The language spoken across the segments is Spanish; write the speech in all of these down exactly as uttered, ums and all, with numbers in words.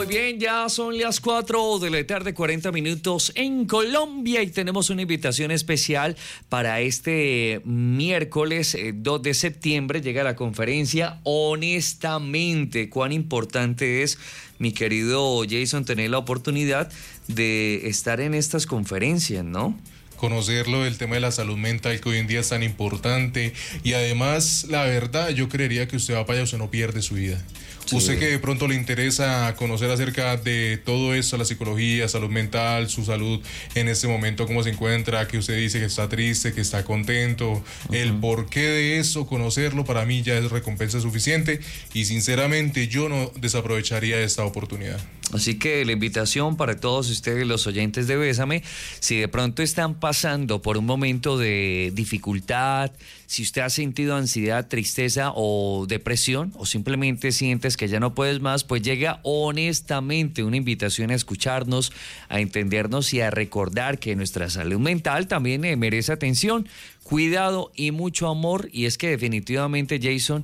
Muy bien, ya son las cuatro de la tarde, cuarenta minutos en Colombia y tenemos una invitación especial para este miércoles eh, dos de septiembre. Llega la conferencia Honestamente. Cuán importante es, mi querido Jason, tener la oportunidad de estar en estas conferencias, ¿no? Conocerlo, el tema de la salud mental que hoy en día es tan importante y además, la verdad, yo creería que usted va para allá, usted no pierde su vida. Sí. Usted que de pronto le interesa conocer acerca de todo eso, la psicología, salud mental, su salud en este momento, cómo se encuentra, que usted dice que está triste, que está contento, uh-huh. el porqué de eso, conocerlo, para mí ya es recompensa suficiente y sinceramente yo no desaprovecharía esta oportunidad. Así que la invitación para todos ustedes, los oyentes de Bésame, si de pronto están pasando por un momento de dificultad, si usted ha sentido ansiedad, tristeza o depresión, o simplemente sientes que ya no puedes más, pues llega honestamente una invitación a escucharnos, a entendernos y a recordar que nuestra salud mental también eh, merece atención, cuidado y mucho amor. Y es que definitivamente, Jason,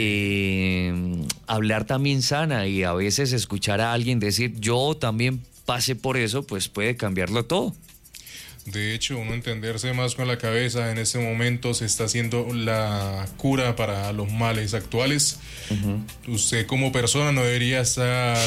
eh, hablar también sana y a veces escuchar a alguien decir yo también pasé por eso, pues puede cambiarlo todo. De hecho, uno entenderse más con la cabeza en este momento se está haciendo la cura para los males actuales. Uh-huh. Usted como persona no debería estar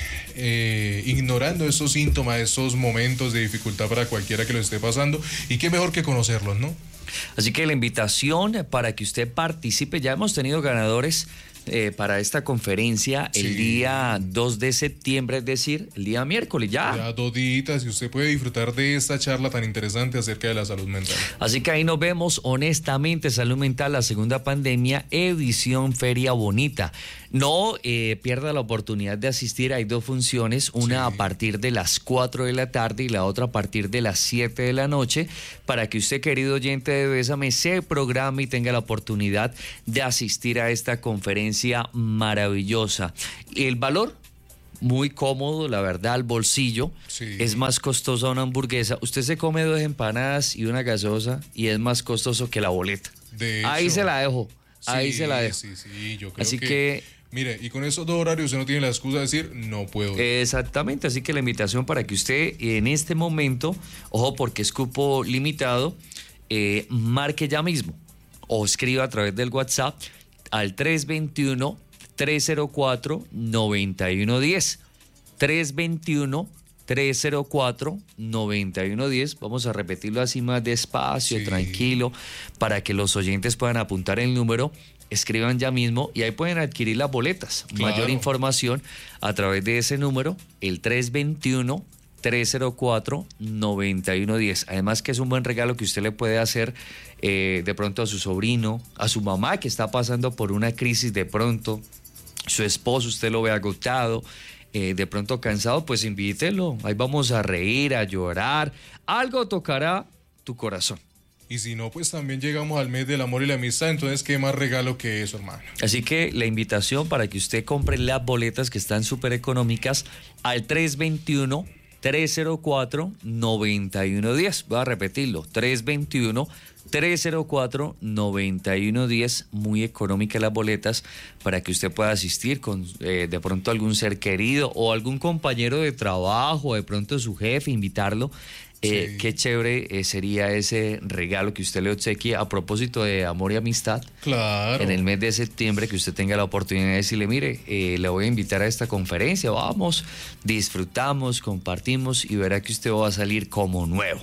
eh, ignorando esos síntomas, esos momentos de dificultad para cualquiera que lo esté pasando, y qué mejor que conocerlos, ¿no? Así que la invitación para que usted participe, ya hemos tenido ganadores eh, para esta conferencia el sí. día dos de septiembre, es decir, el día miércoles, ya. Ya dos días y usted puede disfrutar de esta charla tan interesante acerca de la salud mental. Así que ahí nos vemos, honestamente, Salud Mental, la segunda pandemia, edición Feria Bonita. No eh, pierda la oportunidad de asistir, hay dos funciones, una sí. a partir de las cuatro de la tarde y la otra a partir de las siete de la noche, para que usted, querido oyente de Bésame, se programe y tenga la oportunidad de asistir a esta conferencia maravillosa. El valor, muy cómodo, la verdad, al bolsillo. Sí. Es más costosa una hamburguesa. Usted se come dos empanadas y una gaseosa y es más costoso que la boleta. De hecho, ahí se la dejo, sí, ahí se la dejo. Sí, sí, yo creo Así que... que mire, y con esos dos horarios usted no tiene la excusa de decir, no puedo ir. Exactamente, así que la invitación para que usted en este momento, ojo porque es cupo limitado, eh, marque ya mismo o escriba a través del WhatsApp al tres dos uno, tres cero cuatro, nueve uno uno cero. tres dos uno, tres cero cuatro, nueve uno uno cero. Vamos a repetirlo así más despacio, sí. tranquilo, para que los oyentes puedan apuntar el número. Escriban ya mismo y ahí pueden adquirir las boletas. Claro. Mayor información a través de ese número, el tres dos uno, tres cero cuatro, nueve uno uno cero. Además que es un buen regalo que usted le puede hacer eh, de pronto a su sobrino, a su mamá que está pasando por una crisis de pronto, su esposo usted lo ve agotado, eh, de pronto cansado, pues invítelo. Ahí vamos a reír, a llorar, algo tocará tu corazón. Y si no, pues también llegamos al mes del amor y la amistad, entonces qué más regalo que eso, hermano. Así que la invitación para que usted compre las boletas que están súper económicas al tres dos uno, tres cero cuatro, nueve uno uno cero. Voy a repetirlo, tres dos uno, tres cero cuatro, nueve uno uno cero. Muy económicas las boletas para que usted pueda asistir con eh, de pronto algún ser querido o algún compañero de trabajo, de pronto su jefe, invitarlo. Eh, sí. Qué chévere eh, sería ese regalo que usted le obsequie a propósito de amor y amistad. Claro. En el mes de septiembre, que usted tenga la oportunidad de decirle, mire, eh, le voy a invitar a esta conferencia, vamos, disfrutamos, compartimos y verá que usted va a salir como nuevo.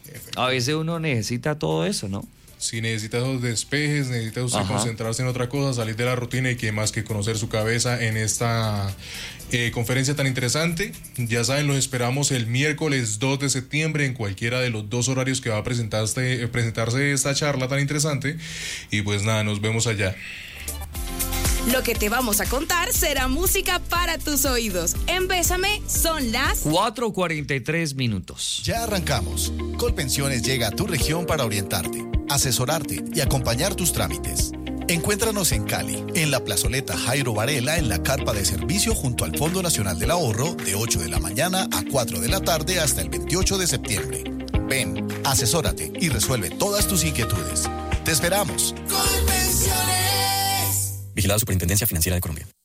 A veces uno necesita todo eso, ¿no? Si necesita esos despejes, necesita usted Ajá. concentrarse en otra cosa, salir de la rutina y que más que conocer su cabeza en esta eh, conferencia tan interesante. Ya saben, los esperamos el miércoles dos de septiembre en cualquiera de los dos horarios que va a presentarse, presentarse esta charla tan interesante. Y pues nada, nos vemos allá. Lo que te vamos a contar será música para tus oídos. En Bésame son las cuatro cuarenta y tres minutos. Ya arrancamos. Colpensiones llega a tu región para orientarte, asesorarte y acompañar tus trámites. Encuéntranos en Cali, en la plazoleta Jairo Varela, en la carpa de servicio junto al Fondo Nacional del Ahorro, de ocho de la mañana a cuatro de la tarde hasta el veintiocho de septiembre. Ven, asesórate y resuelve todas tus inquietudes. ¡Te esperamos! Colpensiones. Vigilado Superintendencia Financiera de Colombia.